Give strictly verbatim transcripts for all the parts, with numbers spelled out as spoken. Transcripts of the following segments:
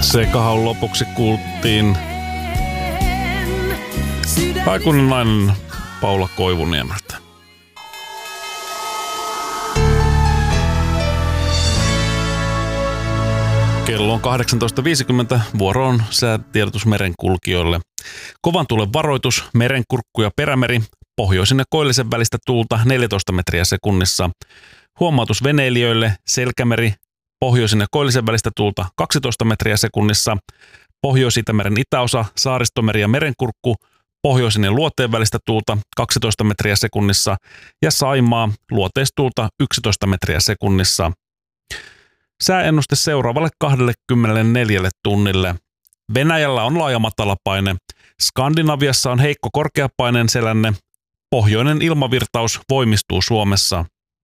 Sekahan lopuksi kuultiin aikuinen nainen Paula Koivuniemeltä. Kello on kahdeksantoista viisikymmentä, vuoro on säätiedotus merenkulkijoille. Kovan tuulen varoitus, merenkurkku ja perämeri, pohjoisen ja koillisen välistä tuulta neljätoista metriä sekunnissa. Huomautus veneilijöille, Selkämeri, pohjoisen ja koillisen välistä tuulta kaksitoista metriä sekunnissa. Pohjois-Itämeren itäosa, Saaristomeri ja merenkurkku, pohjoisen ja luoteen välistä tuulta kaksitoista metriä sekunnissa. Ja Saimaa, luoteistuulta yksitoista metriä sekunnissa. Sääennuste seuraavalle kaksikymmentäneljä tunnille. Venäjällä on laaja matalapaine. Skandinaviassa on heikko korkeapaineen selänne. Pohjoinen ilmavirtaus voimistuu Suomessa.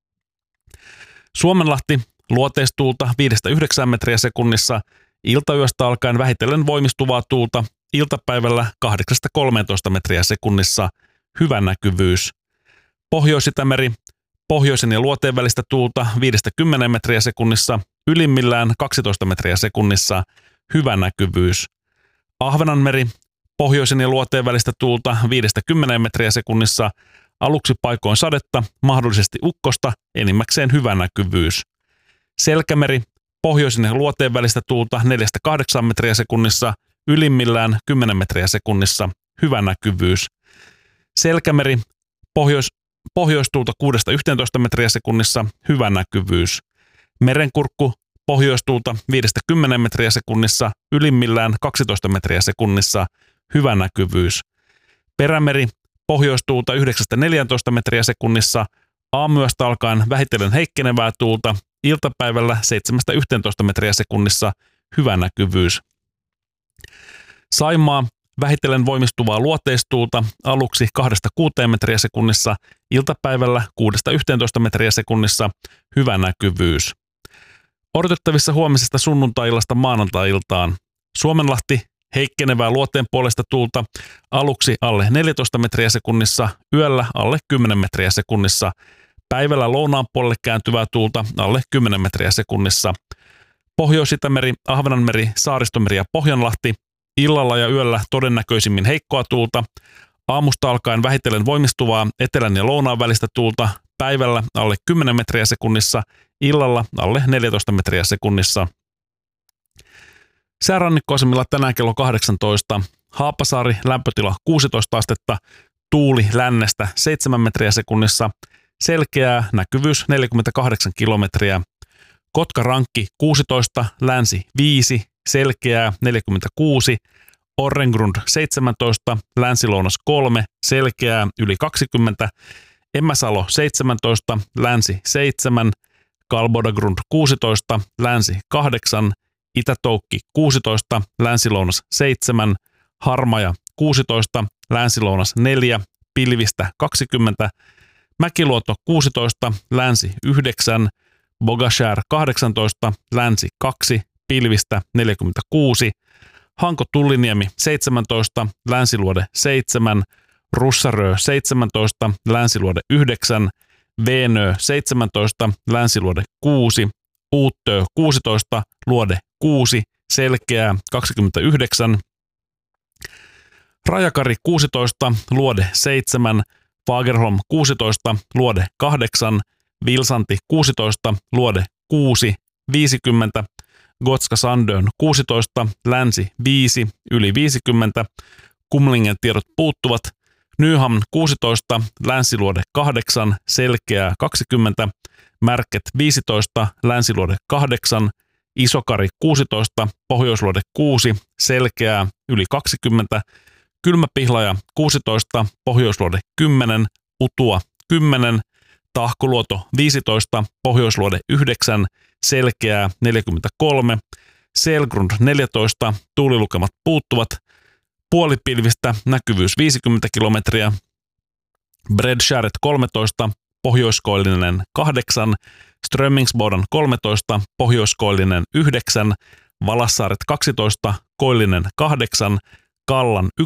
Suomenlahti, luoteistuulta viidestä yhdeksään metriä sekunnissa. Iltayöstä alkaen vähitellen voimistuvaa tuulta. Iltapäivällä kahdeksasta kolmeentoista metriä sekunnissa. Hyvä näkyvyys. Pohjois-Itämeri, pohjoisen ja luoteen välistä tuulta viidestä kymmeneen metriä sekunnissa. Ylimmillään kaksitoista metriä sekunnissa. Hyvä näkyvyys. Ahvenanmeri, pohjoisen ja luoteen välistä tuulta viidestä kymmeneen metriä sekunnissa. Aluksi paikoin sadetta, mahdollisesti ukkosta, enimmäkseen hyvä näkyvyys. Selkämeri, pohjoisen ja luoteen välistä tuulta neljästä kahdeksaan metriä sekunnissa. Ylimmillään kymmenen metriä sekunnissa. Hyvä näkyvyys. Selkämeri, pohjois, pohjoistuulta kuudesta yhteentoista metriä sekunnissa. Hyvä näkyvyys. Merenkurkku, pohjoistuulta viidestä kymmeneen metriä sekunnissa, ylimmillään kaksitoista metriä sekunnissa, hyvä näkyvyys. Perämeri, pohjoistuulta yhdeksästä neljääntoista metriä sekunnissa, aamuyöstä alkaen vähitellen heikkenevää tuulta, iltapäivällä seitsemästä yhteentoista metriä sekunnissa, hyvä näkyvyys. Saimaa, vähitellen voimistuvaa luoteistuulta, aluksi kahdesta kuuteen metriä sekunnissa, iltapäivällä kuudesta yhteentoista metriä sekunnissa, hyvä näkyvyys. Odotettavissa huomisesta sunnuntai-illasta maanantai-iltaan. Suomenlahti, heikkenevää luoteen puolesta tuulta, aluksi alle neljätoista metriä sekunnissa, yöllä alle kymmenen metriä sekunnissa, päivällä lounaan puolelle kääntyvää tuulta alle kymmenen metriä sekunnissa. Pohjois-Itämeri, Ahvenanmeri, Saaristomeri ja Pohjanlahti, illalla ja yöllä todennäköisimmin heikkoa tuulta, aamusta alkaen vähitellen voimistuvaa etelän ja lounaan välistä tuulta, päivällä alle kymmenen metriä sekunnissa, illalla alle neljätoista metriä sekunnissa. Säärannikkoasemilla tänään kello kahdeksantoista. Haapasaari, lämpötila kuusitoista astetta, tuuli lännestä seitsemän metriä sekunnissa, selkeää, näkyvyys neljäkymmentäkahdeksan kilometriä. Kotka-Rankki kuusitoista, länsi viisi, selkeää neljäkymmentäkuusi, Orrengrund seitsemäntoista, länsi-lounas kolme, selkeää yli kaksikymmentä, Emäsalo seitsemäntoista, länsi seitsemän, Kalbodagrund kuusitoista, länsi kahdeksan, Itä-Toukki kuusitoista, länsi-lounas seitsemän, Harmaja kuusitoista, länsi-lounas neljä, pilvistä kaksikymmentä, Mäkiluoto kuusitoista, länsi yhdeksän, Bogashär kahdeksantoista, länsi kaksi, pilvistä neljäkymmentäkuusi, Hanko-Tulliniemi seitsemäntoista, länsiluode seitsemän, Russarö seitsemäntoista, länsiluode yhdeksän, Veenö seitsemäntoista, länsiluode kuusi, Uuttöö kuusitoista, luode kuusi, selkeää kaksikymmentäyhdeksän, Rajakari kuusitoista, luode seitsemän, Fagerholm kuusitoista, luode kahdeksan, Vilsanti kuusitoista, luode kuusi, viisikymmentä, Gotska Sandön kuusitoista, länsi viisi, yli viisikymmentä, Kumlingen tiedot puuttuvat, Nyhamn kuusitoista, länsiluode kahdeksan, selkeää kaksikymmentä, Märket viisitoista, länsiluode kahdeksan, Isokari kuusitoista, pohjoisluode kuusi, selkeää yli kaksikymmentä, Kylmäpihlaja kuusitoista, pohjoisluode kymmenen, Utua kymmenen, Tahkoluoto viisitoista, pohjoisluode yhdeksän, selkeää neljäkymmentäkolme, Selgrund neljätoista, tuulilukemat puuttuvat, puolipilvistä näkyvyys viisikymmentä kilometriä, Bredskäret kolmetoista, pohjoiskoillinen kahdeksan, Strömmingsboden kolmetoista, pohjoiskoillinen yhdeksän, Valassaaret kaksitoista, koillinen kahdeksan, Kallan